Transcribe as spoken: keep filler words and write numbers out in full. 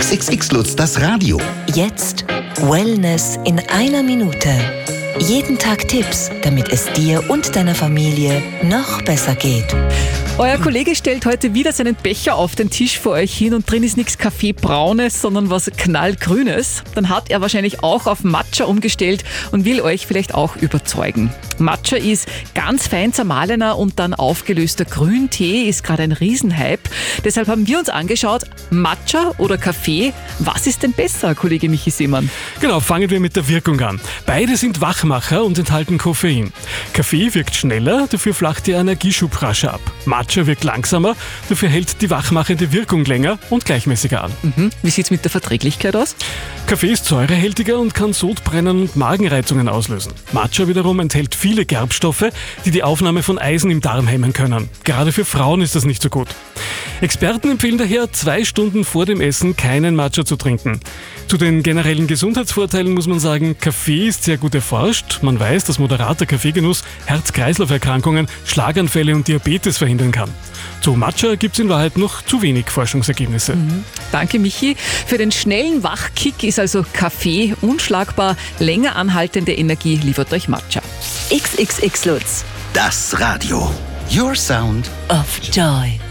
X X X Lutz, das Radio. Jetzt Wellness in einer Minute. Jeden Tag Tipps, damit es dir und deiner Familie noch besser geht. Euer Kollege stellt heute wieder seinen Becher auf den Tisch vor euch hin und drin ist nichts Kaffeebraunes, sondern was Knallgrünes. Dann hat er wahrscheinlich auch auf Matcha umgestellt und will euch vielleicht auch überzeugen. Matcha ist ganz fein zermahlener und dann aufgelöster Grüntee, ist gerade ein Riesenhype. Deshalb haben wir uns angeschaut, Matcha oder Kaffee, was ist denn besser, Kollege Michi Seemann? Genau, fangen wir mit der Wirkung an. Beide sind Wachmacher und enthalten Koffein. Kaffee wirkt schneller, dafür flacht der Energieschub rascher ab. Matcha wirkt langsamer, dafür hält die wachmachende Wirkung länger und gleichmäßiger an. Mhm. Wie sieht es mit der Verträglichkeit aus? Kaffee ist säurehältiger und kann Sodbrennen und Magenreizungen auslösen. Matcha wiederum enthält viele Gerbstoffe, die die Aufnahme von Eisen im Darm hemmen können. Gerade für Frauen ist das nicht so gut. Experten empfehlen daher, zwei Stunden vor dem Essen keinen Matcha zu trinken. Zu den generellen Gesundheitsvorteilen muss man sagen, Kaffee ist sehr gut erforscht. Man weiß, dass moderater Kaffeegenuss Herz-Kreislauf-Erkrankungen, Schlaganfälle und Diabetes verhindern kann. Zu Matcha gibt es in Wahrheit noch zu wenig Forschungsergebnisse. Mhm. Danke, Michi. Für den schnellen Wachkick ist also Kaffee unschlagbar. Länger anhaltende Energie liefert euch Matcha. X X X Lutz. Das Radio. Your Sound of Joy.